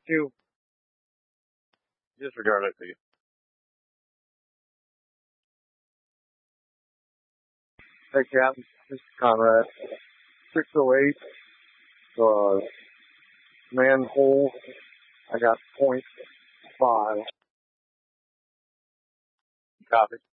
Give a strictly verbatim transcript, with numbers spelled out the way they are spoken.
two. Disregard it, please. Hey, Captain. This is Conrad. six oh eight. Uh, manhole. I got point five. Copy.